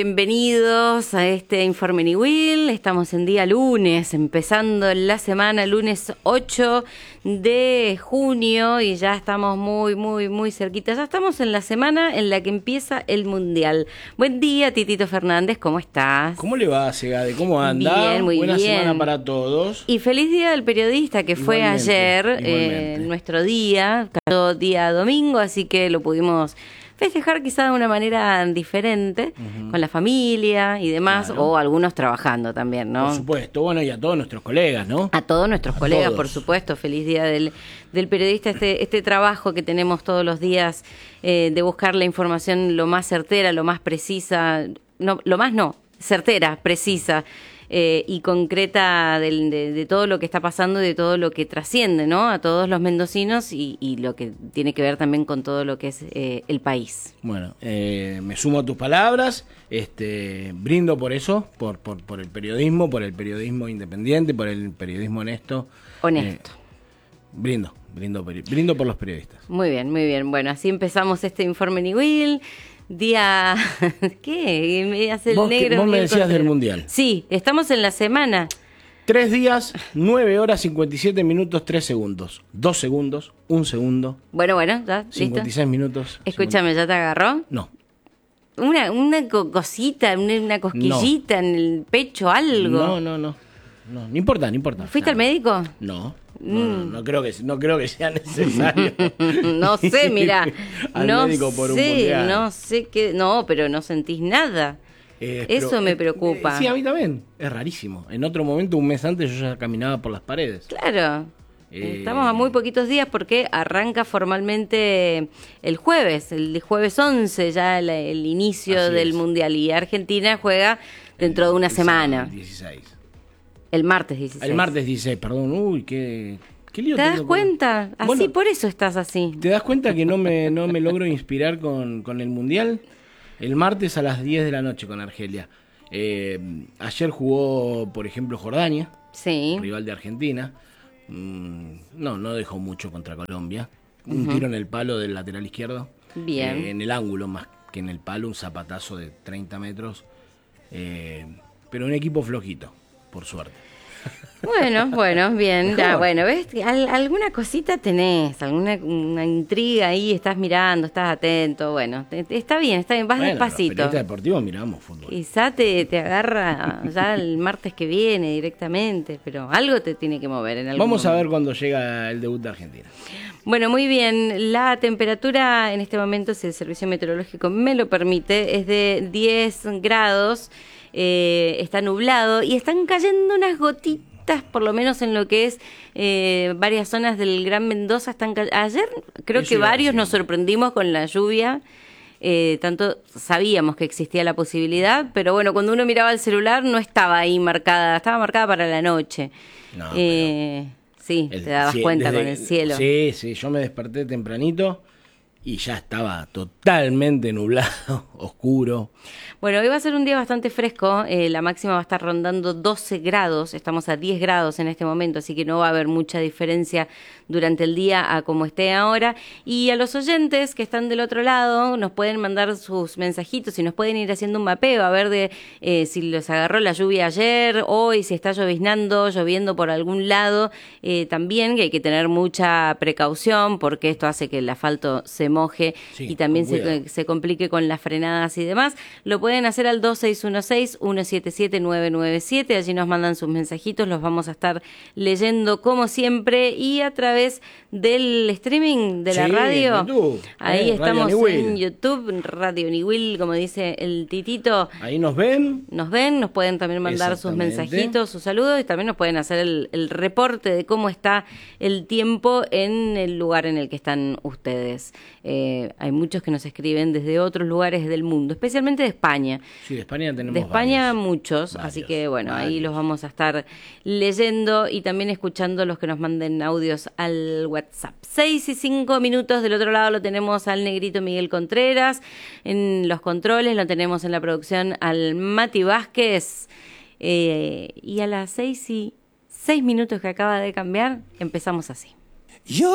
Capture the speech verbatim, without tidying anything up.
Bienvenidos a este Informe Niwil. Estamos en día lunes, empezando la semana, lunes ocho de junio, y ya estamos muy, muy, muy cerquita. Ya estamos en la semana en la que empieza el Mundial. Buen día, Titito Fernández, ¿cómo estás? ¿Cómo le va, Segade? ¿Cómo anda? Bien, muy Buena bien. semana para todos. Y feliz Día del Periodista, que fue Igualmente, ayer, igualmente. eh, nuestro día, cayó día domingo, así que lo pudimos festejar quizá de una manera diferente, uh-huh. con la familia y demás, claro. O algunos trabajando también, ¿no? Por supuesto, bueno, y a todos nuestros colegas, ¿no? A todos nuestros a colegas, todos. Por supuesto, feliz Día del, del Periodista, este, este trabajo que tenemos todos los días eh, de buscar la información lo más certera, lo más precisa, no, lo más no, certera, precisa, Eh, y concreta de, de, de todo lo que está pasando y de todo lo que trasciende, ¿no? A todos los mendocinos y, y lo que tiene que ver también con todo lo que es eh, el país. Bueno, eh, me sumo a tus palabras, este, brindo por eso, por, por, por el periodismo, por el periodismo independiente, por el periodismo honesto. Honesto. Eh, brindo, brindo, brindo por los periodistas. Muy bien, muy bien. Bueno, así empezamos este Informe Niwil. Día... ¿Qué? Me hace el vos negro. Que, vos me decías contra... del Mundial. Sí, estamos en la semana. Tres días, nueve horas, cincuenta y siete minutos, tres segundos. Dos segundos, un segundo. Bueno, bueno, ya, cincuenta y seis listo. minutos. Escúchame, ¿ya te agarró? No. Una, una cosita, una, una cosquillita no. en el pecho, algo. No, no, no. No, no importa, no importa. ¿Fuiste no. al médico? No. No, no, no creo que no creo que sea necesario. No sé, mira, al no médico por sé, un mundial. no sé qué, no, pero no sentís nada. Eh, Eso pero, me preocupa. Eh, sí, a mí también. Es rarísimo. En otro momento, un mes antes, yo ya caminaba por las paredes. Claro. Eh, Estamos a muy poquitos días porque arranca formalmente el jueves, el jueves once, ya el, el inicio del es. Mundial. Y Argentina juega dentro el, de una el semana. El dieciséis. El martes dieciséis. El martes dieciséis, perdón. Uy, qué, qué lío. ¿Te das tengo cuenta? Con... Así, bueno, por eso estás así. ¿Te das cuenta que no me, no me logro inspirar con, con el Mundial? El martes a las diez de la noche con Argelia. Eh, ayer jugó, por ejemplo, Jordania, sí. rival de Argentina. Mm, no, no dejó mucho contra Colombia. Un uh-huh. tiro en el palo del lateral izquierdo. Bien. Eh, en el ángulo más que en el palo, un zapatazo de treinta metros. Eh, pero un equipo flojito, por suerte. Bueno, bueno, bien, ya, bueno, ¿ves? Al, alguna cosita tenés, alguna una intriga ahí, estás mirando, estás atento, bueno, te, te, está bien, está bien, vas bueno, despacito. Los periodistas deportivos miramos fútbol. Quizá te, te agarra ya el martes que viene directamente, pero algo te tiene que mover en algún Vamos momento. A ver cuando llega el debut de Argentina. Bueno, muy bien, la temperatura en este momento, si el servicio meteorológico me lo permite, es de diez grados, eh, está nublado y están cayendo unas gotitas, por lo menos en lo que es eh, varias zonas del Gran Mendoza. Están ayer creo Eso que varios nos sorprendimos con la lluvia, eh, tanto sabíamos que existía la posibilidad, pero bueno, cuando uno miraba el celular no estaba ahí marcada, estaba marcada para la noche. No, eh, sí, el, te dabas sí, cuenta desde, con el cielo. Sí, sí, yo me desperté tempranito y ya estaba totalmente nublado, oscuro. Bueno, hoy va a ser un día bastante fresco, eh, la máxima va a estar rondando doce grados, estamos a diez grados en este momento, así que no va a haber mucha diferencia durante el día a como esté ahora. Y a los oyentes que están del otro lado nos pueden mandar sus mensajitos y nos pueden ir haciendo un mapeo a ver de eh, si los agarró la lluvia ayer, hoy, si está lloviznando, lloviendo por algún lado. Eh, también que hay que tener mucha precaución porque esto hace que el asfalto se moje sí, y también se, se complique con las frenadas y demás. Lo pueden hacer al dos seis uno seis, uno siete siete, nueve nueve siete, allí nos mandan sus mensajitos, los vamos a estar leyendo como siempre y a través del streaming de la sí, radio. YouTube. Ahí eh, estamos en YouTube, Radio Niwil, como dice el Titito. Ahí nos ven. Nos ven, nos pueden también mandar sus mensajitos, sus saludos y también nos pueden hacer el, el reporte de cómo está el tiempo en el lugar en el que están ustedes. Eh, hay muchos que nos escriben desde otros lugares del mundo, especialmente de España. Sí, de España tenemos De España varios, muchos, varios, así que bueno, varios. ahí los vamos a estar leyendo y también escuchando los que nos manden audios al WhatsApp. Seis y cinco minutos, del otro lado lo tenemos al negrito Miguel Contreras, en los controles lo tenemos en la producción al Mati Vázquez, eh, y a las seis y seis minutos que acaba de cambiar, empezamos así. Yo